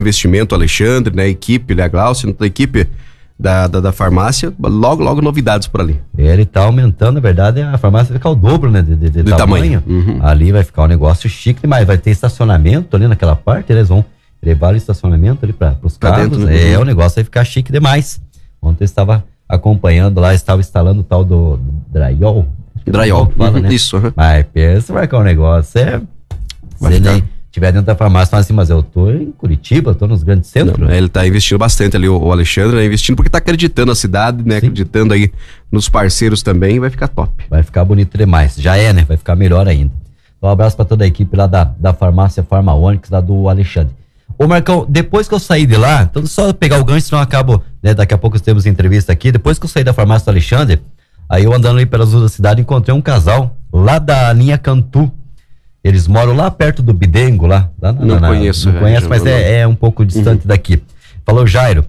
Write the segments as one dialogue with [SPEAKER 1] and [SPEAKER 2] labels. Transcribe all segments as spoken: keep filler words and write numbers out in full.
[SPEAKER 1] investimento, Alexandre, né? A equipe, né? A Glaucia, a equipe da, da, da farmácia, logo, logo novidades por ali.
[SPEAKER 2] Ele tá aumentando, na verdade, a farmácia vai ficar o dobro, né? De, de, de, de tamanho. tamanho. Uhum. Ali vai ficar um negócio chique, mas vai ter estacionamento ali naquela parte, eles vão levar o estacionamento ali para os carros. Dentro, né? É, o negócio vai ficar chique demais. Ontem eu estava acompanhando lá, estava instalando o tal do, do drywall.
[SPEAKER 1] Drywall,
[SPEAKER 2] que fala,
[SPEAKER 1] uhum,
[SPEAKER 2] né?
[SPEAKER 1] Isso. Uhum.
[SPEAKER 2] Mas pensa, vai ficar um negócio, é... Se nem tiver dentro da farmácia, fala assim, mas eu tô em Curitiba, tô nos grandes centros.
[SPEAKER 1] Não, ele tá investindo bastante ali, o, o Alexandre, né? Investindo porque tá acreditando na cidade, né? Sim. Acreditando aí nos parceiros também, vai ficar top.
[SPEAKER 2] Vai ficar bonito demais, já é, né? Vai ficar melhor ainda. Um abraço pra toda a equipe lá da, da farmácia Farma Onix, lá do Alexandre. Ô Marcão, depois que eu saí de lá, então só pegar o gancho, senão eu acabo, né? Daqui a pouco temos entrevista aqui, depois que eu saí da farmácia do Alexandre, aí eu andando ali pelas ruas da cidade, encontrei um casal lá da linha Cantu. Eles moram lá perto do Bidengo, lá. lá na,
[SPEAKER 1] não
[SPEAKER 2] na,
[SPEAKER 1] conheço.
[SPEAKER 2] Não conheço, mas é, é um pouco distante uhum. daqui. Falou, Jairo,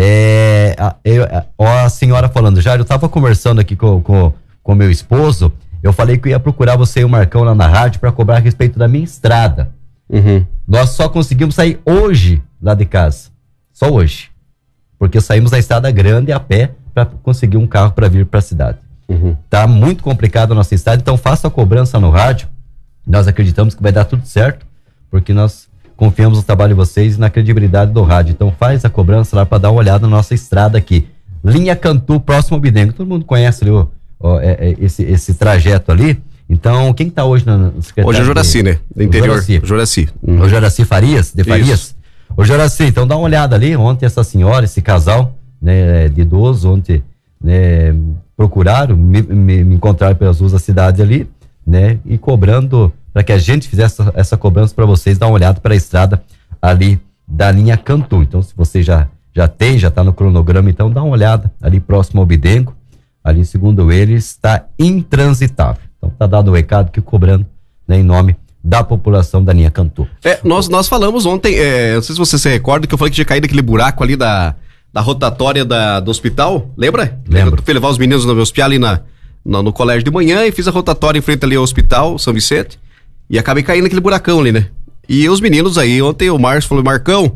[SPEAKER 2] é, a, eu, a, a senhora falando, Jairo, eu tava conversando aqui com com, com meu esposo, eu falei que eu ia procurar você e o Marcão lá na rádio para cobrar a respeito da minha estrada. Uhum. Nós só conseguimos sair hoje lá de casa. Só hoje. Porque saímos da estrada grande a pé para conseguir um carro para vir para a cidade. Uhum. Tá muito complicado a nossa estrada, então faça a cobrança no rádio. Nós acreditamos que vai dar tudo certo, porque nós confiamos no trabalho de vocês e na credibilidade do rádio. Então faz a cobrança lá para dar uma olhada na nossa estrada aqui. Linha Cantu, próximo ao Bidengo. Todo mundo conhece ali o, o, é, é, esse, esse trajeto ali. Então, quem está hoje na secretaria?
[SPEAKER 1] Hoje é o Juraci, né? Do interior.
[SPEAKER 2] Joraci.
[SPEAKER 1] Juraci.
[SPEAKER 2] Uhum. O Juraci Farias, de Farias. Isso. O Juraci, então dá uma olhada ali. Ontem essa senhora, esse casal, né, de idoso, ontem, né, procuraram, me, me, me encontraram pelas ruas da cidade ali, né, e cobrando, para que a gente fizesse essa, essa cobrança para vocês, dar uma olhada para a estrada ali da linha Cantu. Então, se você já, já tem, já está no cronograma, então dá uma olhada ali próximo ao Bidengo, ali, segundo eles, está intransitável. Então, tá dado o recado que cobrando, né, em nome da população da linha Cantu.
[SPEAKER 1] É, nós, nós falamos ontem, é, não sei se você se recorda, que eu falei que tinha caído aquele buraco ali da, da rotatória da, do hospital, lembra?
[SPEAKER 2] Lembro.
[SPEAKER 1] Eu fui levar os meninos no meu hospital ali na No, no colégio de manhã e fiz a rotatória em frente ali ao hospital São Vicente e acabei caindo naquele buracão ali, né? E os meninos aí, ontem o Márcio falou, Marcão,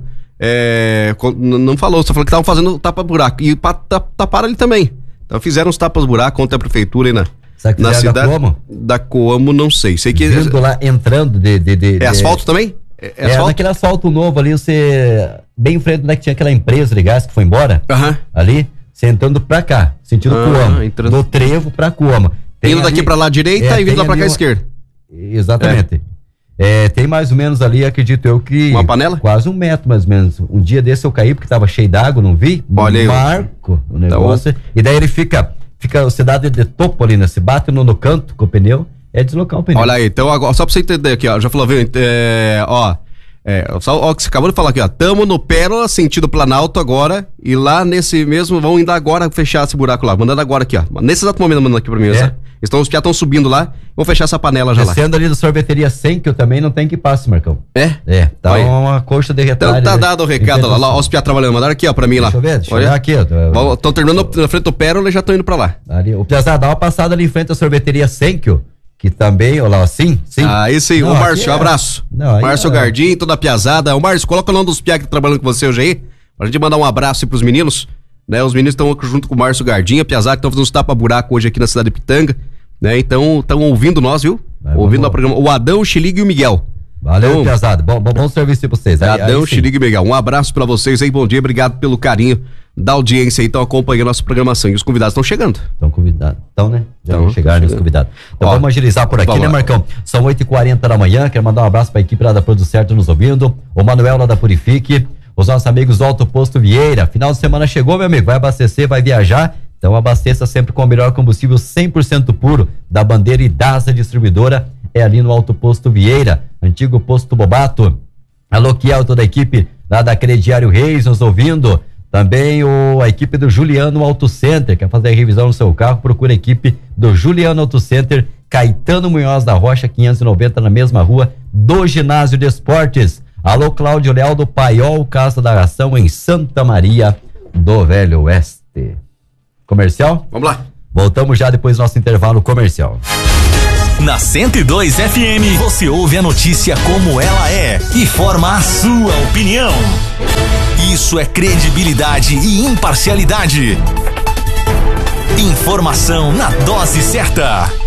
[SPEAKER 1] é, não falou, só falou que estavam fazendo tapa-buraco e taparam ali também. Então fizeram os tapas-buraco ontem a prefeitura aí na, na cidade. Da Coamo? Da Coamo, não sei. Sei que...
[SPEAKER 2] Vindo lá, entrando de... de, de
[SPEAKER 1] é de... asfalto também?
[SPEAKER 2] É, é, é naquele asfalto novo ali, você... Bem em frente onde é que tinha aquela empresa de gás que foi embora. Aham. Uhum. Ali... Você entrando pra cá, sentido ah, Coamo, entrando... do Trevo pra Coamo.
[SPEAKER 1] Indo daqui pra lá direita é, e vindo lá pra cá uma... esquerda.
[SPEAKER 2] Exatamente. É. É, tem mais ou menos ali, acredito eu que...
[SPEAKER 1] Uma panela?
[SPEAKER 2] Quase um metro mais ou menos. Um dia desse eu caí porque tava cheio d'água, não vi?
[SPEAKER 1] Olha aí.
[SPEAKER 2] Marco o negócio. Então... E daí ele fica, fica você dá de, de topo ali, né? Se bate no, no canto com o pneu, é deslocar o pneu.
[SPEAKER 1] Olha aí, então agora, só pra você entender aqui, ó, já falou, viu, é, ó... É, só ó, que você acabou de falar aqui, ó. Tamo no Pérola, sentido Planalto agora. E lá nesse mesmo, vão ainda agora fechar esse buraco lá. Mandando agora aqui, ó. Nesse exato momento, mandando aqui pra mim. É. Estão, os piá estão subindo lá. Vão fechar essa panela já.
[SPEAKER 2] Descendo lá ali do sorveteria cem, que eu também não tem que passe, Marcão.
[SPEAKER 1] É?
[SPEAKER 2] É, tá Olha. uma coxa de retalho.
[SPEAKER 1] Então tá dado o recado lá. Lá, ó, os piá trabalhando. Mandaram aqui, ó, pra mim lá.
[SPEAKER 2] Deixa eu ver, deixa eu ver aqui, ó.
[SPEAKER 1] Estão terminando na frente do Pérola e já estão indo pra lá.
[SPEAKER 2] Ali, o Piazada, dá uma passada ali em frente à sorveteria cem, que eu... Que também, olha lá, assim, sim.
[SPEAKER 1] Ah, isso aí, o Márcio, é... um abraço. Não, Márcio é... Gardim, toda a piazada. O Márcio, coloca o nome dos piá que tá trabalhando com você hoje aí, pra gente mandar um abraço aí pros meninos, né? Os meninos estão junto com o Márcio Gardim, a piazada que estão fazendo uns tapa-buraco hoje aqui na cidade de Pitanga, né? Então, estão ouvindo nós, viu? Vai, ouvindo o programa. O Adão, o Chiligo e o Miguel.
[SPEAKER 2] Valeu, então, piazada. Bom, bom, bom serviço pra vocês. Aí,
[SPEAKER 1] Adão, Chiligo e Miguel. Um abraço pra vocês aí, bom dia, obrigado pelo carinho da audiência aí, estão acompanhando a nossa programação. E os convidados estão chegando.
[SPEAKER 2] Estão convidados. Então, né? Já então, chegaram os convidados. Então, ó, vamos agilizar por aqui, né, Marcão? São oito e quarenta da manhã. Quero mandar um abraço para a equipe lá da Produto Certo nos ouvindo. O Manuel lá da Purifique. Os nossos amigos do Alto Posto Vieira. Final de semana chegou, meu amigo. Vai abastecer, vai viajar. Então, abasteça sempre com o melhor combustível cem por cento puro da Bandeira e Daza Distribuidora. É ali no Alto Posto Vieira. Antigo Posto Bobato. Alô, Kiel, toda a equipe lá da Crediário Reis nos ouvindo. Também o, a equipe do Juliano Auto Center, quer fazer a revisão no seu carro, procura a equipe do Juliano Auto Center, Caetano Munhoz da Rocha, quinhentos e noventa, na mesma rua do Ginásio de Esportes. Alô, Cláudio Leal do Paiol, Casa da Ração, em Santa Maria do Velho Oeste. Comercial?
[SPEAKER 1] Vamos lá.
[SPEAKER 2] Voltamos já depois do nosso intervalo comercial.
[SPEAKER 3] Na cento e dois F M, você ouve a notícia como ela é e forma a sua opinião. Isso é credibilidade e imparcialidade. Informação na dose certa.